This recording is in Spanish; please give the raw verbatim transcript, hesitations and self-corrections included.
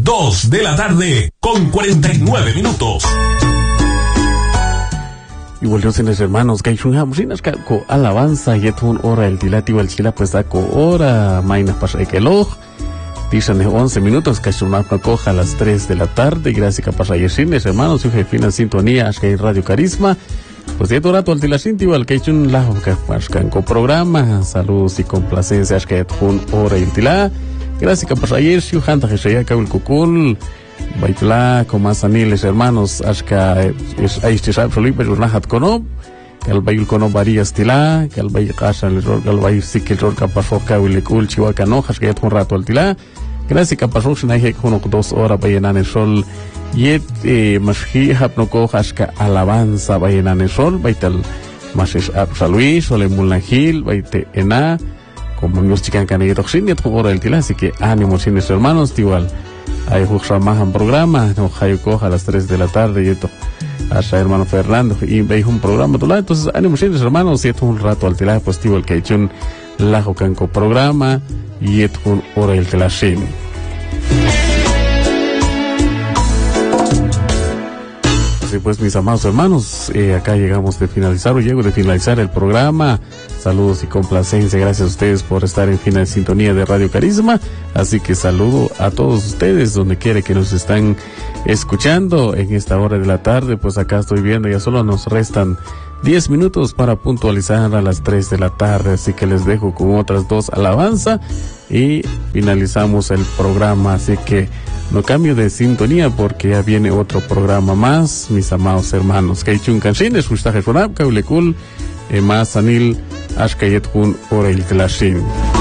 dos de la tarde con cuarenta y nueve minutos. Y volvió sin los hermanos que hay un co alabanza y un hora el dilativo el chila pues da co hora maina para el reloj dicen once minutos que una coja a las tres de la tarde. Gracias para ayer sin los hermanos su jefe en sintonía que hay Radio Carisma pues ya rato al dilacinti igual que hay un lajo que pascan con programa saludos y complacencias que un hora el dila. Gracias para ayer su janta que se ya el cucul baitla como asaniles hermanos ashka es aistisab solipe jornahat kono kal bayul kono varias tila kal bay qasha el rol kal bay sikil rol ka pasoka wile kul chiwa kano hashka un rato al tila. Gracias ka pasok na he kono dos horas bayanan el sol yet mashi hapno ko hashka alabanza bayanan el sol baital mashish ab Luis ole mulangil baite ena como nos chican can y toxin yet hora el tila. Así que ánimo sin hermanos igual hay un programa, no hay coja a las tres de la tarde y esto, hasta hermano Fernando, y veis un programa, entonces ánimo siempre hermanos, y esto un rato al tilar positivo el que ha hecho un lajo canco programa, y esto un hora el que la shin. Así pues, mis amados hermanos, eh, acá llegamos de finalizar, o llego de finalizar el programa. Saludos y complacencia, gracias a ustedes por estar en final sintonía de Radio Carisma. Así que saludo a todos ustedes, donde quiera que nos están escuchando en esta hora de la tarde. Pues acá estoy viendo, ya solo nos restan diez minutos para puntualizar a las tres de la tarde. Así que les dejo con otras dos alabanzas y finalizamos el programa. Así que no cambio de sintonía porque ya viene otro programa más, mis amados hermanos. Kaichun Kanshines, Gustaje Fonab, Kaulekul, más Anil, Ashkayet Kun, Orel Klashin.